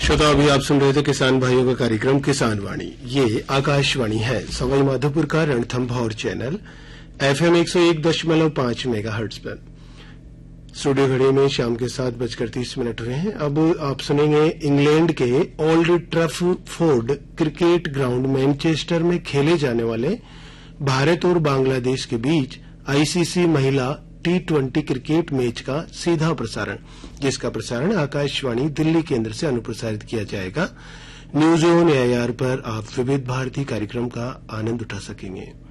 श्रोता, अभी आप सुन रहे थे किसान भाइयों का कार्यक्रम किसान वाणी। ये आकाशवाणी है सवाई माधोपुर का रणथंभौर चैनल FM 101.5 मेगाहर्ट्ज पर। स्टूडियो घड़ी में शाम के 7:30 हुए हैं। अब आप सुनेंगे इंग्लैंड के ओल्ड ट्रफोर्ड क्रिकेट ग्राउंड मैनचेस्टर में खेले जाने वाले भारत और बांग्लादेश के बीच ICC महिला T20 क्रिकेट मैच का सीधा प्रसारण, जिसका प्रसारण आकाशवाणी दिल्ली केंद्र से अनुप्रसारित किया जाएगा। न्यूज ऑन AIR पर आप विविध भारती कार्यक्रम का आनंद उठा सकेंगे।